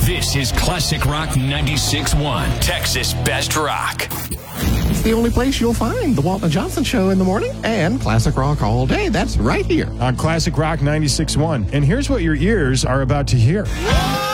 This is Classic Rock 96.1, Texas Best Rock. It's the only place you'll find the Walton Johnson Show in the morning and Classic Rock all day. That's right here on Classic Rock 96.1. And here's what your ears are about to hear.